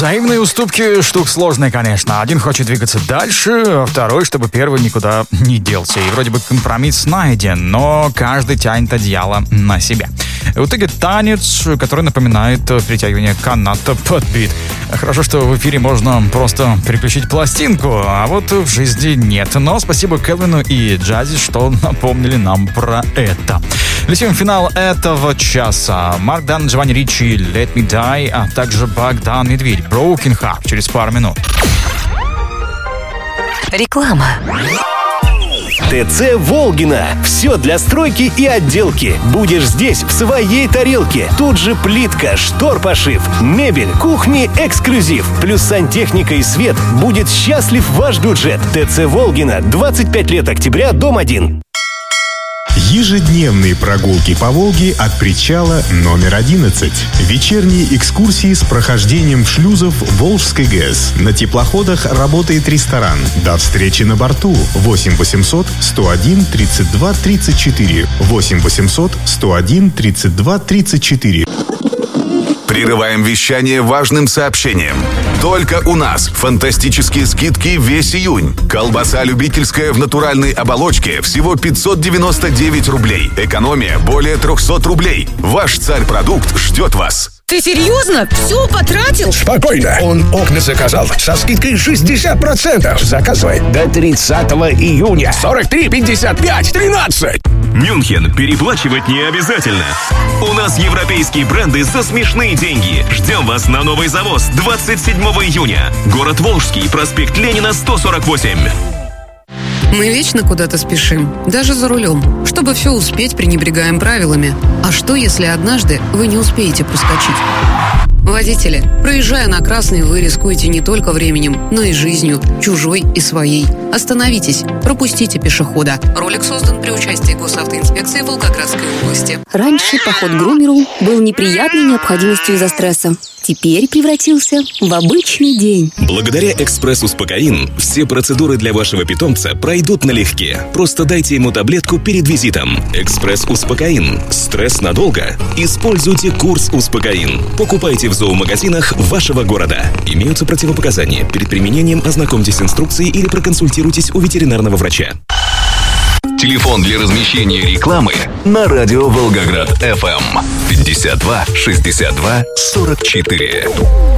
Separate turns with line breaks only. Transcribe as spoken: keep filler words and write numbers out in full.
Взаимные уступки штук сложные, конечно. Один хочет двигаться дальше, а второй, чтобы первый никуда не делся. И вроде бы компромисс найден, но каждый тянет одеяло на себя. И в итоге танец, который напоминает притягивание каната под бит. Хорошо, что в эфире можно просто переключить пластинку, а вот в жизни нет. Но спасибо Кевину и Джази, что напомнили нам про это. Летим в финал этого часа. Марк Дан, Джованни Ричи, Let Me Die, а также Богдан Медведь, Broken Heart через пару минут.
Реклама.
ТЦ Волгина. Все для стройки и отделки. Будешь здесь в своей тарелке. Тут же плитка, штор-пошив, мебель, кухни, эксклюзив. Плюс сантехника и свет. Будет счастлив ваш бюджет. ТЦ Волгина. двадцать пять лет октября, дом один.
Ежедневные прогулки по Волге от причала номер одиннадцать. Вечерние экскурсии с прохождением шлюзов Волжской ГЭС. На теплоходах работает ресторан. До встречи на борту. восемь восемьсот сто один тридцать два тридцать четыре. восемь восемьсот сто один тридцать два тридцать четыре.
Прерываем вещание важным сообщением. Только у нас фантастические скидки весь июнь. Колбаса любительская в натуральной оболочке всего пятьсот девяносто девять рублей. Экономия более триста рублей. Ваш царь-продукт ждет вас.
Ты серьезно? Все потратил?
Спокойно. Он окна заказал со скидкой шестьдесят процентов. Заказывай до тридцатого июня. сорок три пятьдесят пять тринадцать.
Мюнхен. Переплачивать не обязательно. У нас европейские бренды за смешные деньги. Ждем вас на новый завоз двадцать седьмого июня. Город Волжский, проспект Ленина, сто сорок восемь.
Мы вечно куда-то спешим, даже за рулем. Чтобы все успеть, пренебрегаем правилами. А что, если однажды вы не успеете проскочить? Водители, проезжая на красный, вы рискуете не только временем, но и жизнью, чужой и своей. Остановитесь, пропустите пешехода. Ролик создан при участии Госавтоинспекции Волгоградской области.
Раньше поход к грумеру был неприятной необходимостью из-за стресса. Теперь превратился в обычный день.
Благодаря «Экспресс-Успокоин» все процедуры для вашего питомца пройдут налегке. Просто дайте ему таблетку перед визитом. «Экспресс-Успокоин». Стресс надолго? Используйте курс «Успокоин». Покупайте в зоомагазинах вашего города. Имеются противопоказания. Перед применением ознакомьтесь с инструкцией или проконсультируйтесь у ветеринарного врача.
Телефон для размещения рекламы на радио Волгоград эф эм пятьдесят два шестьдесят два сорок четыре.